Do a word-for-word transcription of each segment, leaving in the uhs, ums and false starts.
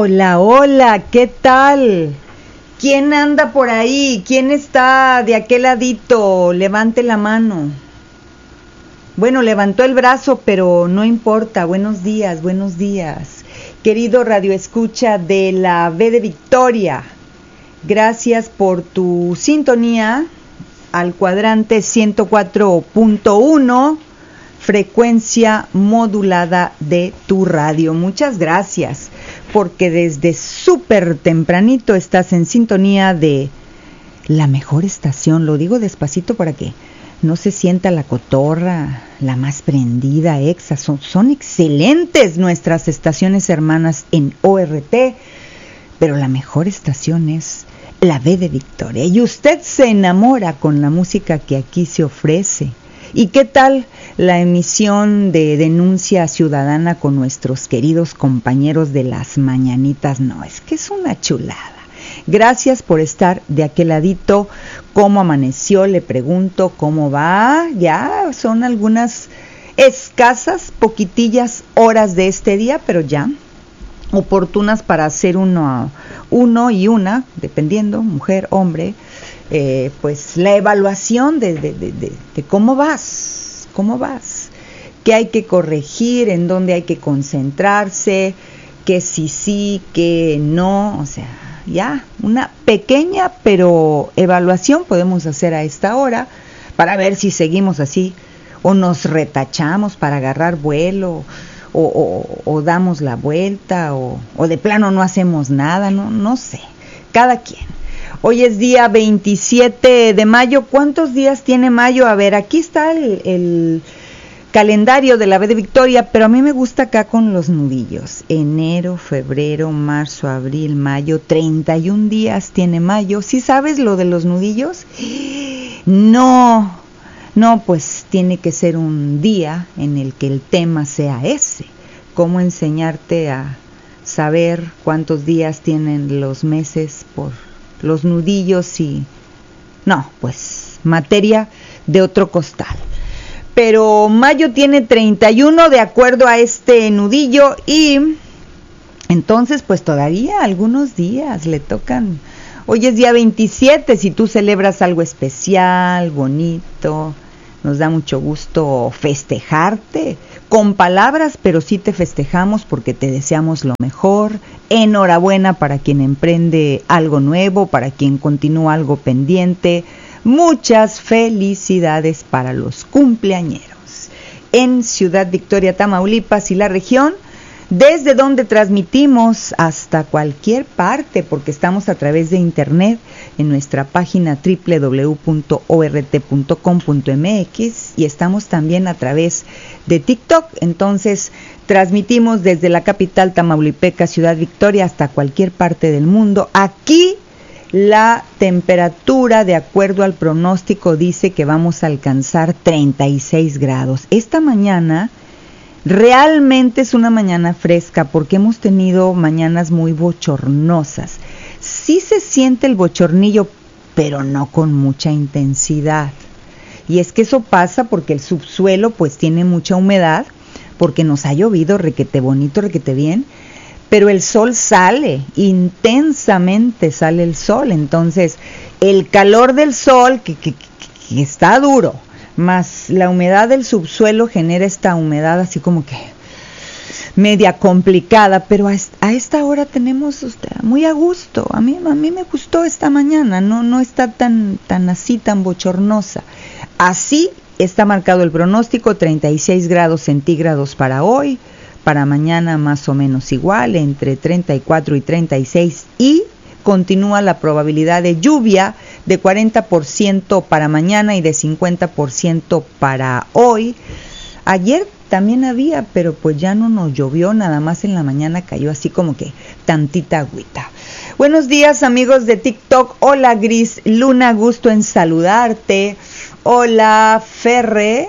Hola, hola, ¿qué tal? ¿Quién anda por ahí? ¿Quién está de aquel ladito? Levante la mano. Bueno, levantó el brazo, pero no importa. Buenos días, buenos días. Querido Radio Escucha de la V de Victoria, gracias por tu sintonía al cuadrante ciento cuatro punto uno, frecuencia modulada de tu radio. Muchas gracias, porque desde súper tempranito estás en sintonía de la mejor estación. Lo digo despacito para que no se sienta la cotorra, la más prendida, Exa. Son, son excelentes nuestras estaciones hermanas en O R T, pero la mejor estación es la V de Victoria. Y usted se enamora con la música que aquí se ofrece. ¿Y qué tal la emisión de Denuncia Ciudadana con nuestros queridos compañeros de las mañanitas? No, es que es una chulada. Gracias por estar de aquel ladito. ¿Cómo amaneció? Le pregunto, ¿cómo va? Ya son algunas escasas, poquitillas horas de este día, pero ya oportunas para hacer uno, uno y una, dependiendo, mujer, hombre, eh, pues la evaluación de, de, de, de, de cómo vas, cómo vas, qué hay que corregir, en dónde hay que concentrarse, qué sí sí, qué no, o sea, ya una pequeña pero evaluación podemos hacer a esta hora para ver si seguimos así o nos retachamos para agarrar vuelo. O, o, o damos la vuelta, o, o de plano no hacemos nada, no, no sé, cada quien. Hoy es día veintisiete de mayo. ¿Cuántos días tiene mayo? A ver, aquí está el, el calendario de la V de Victoria, pero a mí me gusta acá con los nudillos. Enero, febrero, marzo, abril, mayo, treinta y un días tiene mayo. ¿Sí sabes lo de los nudillos? No. No, pues tiene que ser un día en el que el tema sea ese. ¿Cómo enseñarte a saber cuántos días tienen los meses por los nudillos? Y no, pues materia de otro costal. Pero mayo tiene treinta y uno de acuerdo a este nudillo, y entonces pues todavía algunos días le tocan. Hoy es día veintisiete, si tú celebras algo especial, bonito, nos da mucho gusto festejarte, con palabras, pero sí te festejamos porque te deseamos lo mejor. Enhorabuena para quien emprende algo nuevo, para quien continúa algo pendiente. Muchas felicidades para los cumpleañeros. En Ciudad Victoria, Tamaulipas y la región, desde donde transmitimos hasta cualquier parte, porque estamos a través de internet en nuestra página doble u doble u doble u punto o r t punto com punto m x, y estamos también a través de TikTok. Entonces transmitimos desde la capital tamaulipeca, Ciudad Victoria, hasta cualquier parte del mundo. Aquí la temperatura, de acuerdo al pronóstico, dice que vamos a alcanzar treinta y seis grados. Esta mañana realmente es una mañana fresca, porque hemos tenido mañanas muy bochornosas. Sí se siente el bochornillo, pero no con mucha intensidad. Y es que eso pasa porque el subsuelo pues tiene mucha humedad, porque nos ha llovido requete bonito, requete bien, pero el sol sale, intensamente sale el sol. Entonces el calor del sol, que, que, que está duro, más la humedad del subsuelo genera esta humedad así como que media complicada, pero a, a esta hora tenemos, usted, muy a gusto. A mí, a mí me gustó esta mañana, no, no está tan, tan así, tan bochornosa. Así está marcado el pronóstico, treinta y seis grados centígrados para hoy, para mañana más o menos igual, entre treinta y cuatro y treinta y seis, y continúa la probabilidad de lluvia de cuarenta por ciento para mañana y de cincuenta por ciento para hoy. Ayer también había, pero pues ya no nos llovió, nada más en la mañana cayó así como que tantita agüita. Buenos días, amigos de TikTok. Hola, Gris Luna, gusto en saludarte. Hola, Ferre.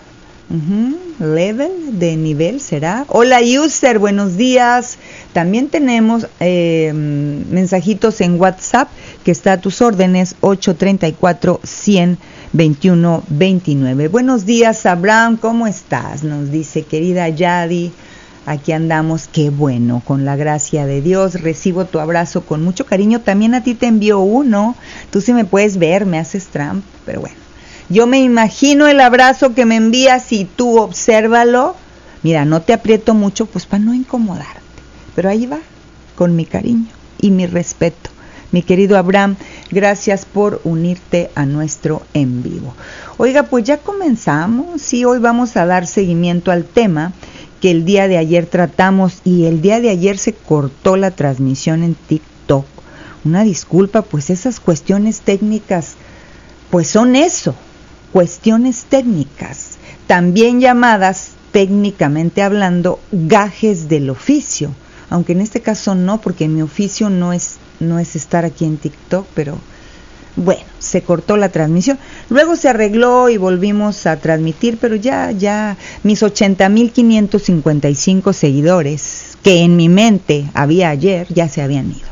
Uh-huh. Level, de nivel será. Hola, user, buenos días. También tenemos eh, mensajitos en WhatsApp que está a tus órdenes, ocho treinta y cuatro, cien, veintiuno, veintinueve. Buenos días, Abraham, ¿cómo estás? Nos dice querida Yadi. aquí andamos, qué bueno, con la gracia de Dios. Recibo tu abrazo con mucho cariño. También a ti te envío uno. Tú sí me puedes ver, me haces trampa, pero bueno. Yo me imagino el abrazo que me envías y tú obsérvalo. Mira, no te aprieto mucho, pues para no incomodarte. Pero ahí va, con mi cariño y mi respeto. Mi querido Abraham, gracias por unirte a nuestro en vivo. Oiga, pues ya comenzamos. Sí, hoy vamos a dar seguimiento al tema que el día de ayer tratamos y el día de ayer se cortó la transmisión en TikTok. Una disculpa, pues esas cuestiones técnicas, pues son eso, cuestiones técnicas, también llamadas técnicamente hablando gajes del oficio, aunque en este caso no, porque mi oficio no es no es estar aquí en TikTok, pero bueno, se cortó la transmisión. Luego se arregló y volvimos a transmitir, pero ya, ya, mis ochenta mil quinientos cincuenta y cinco seguidores, que en mi mente había ayer, ya se habían ido.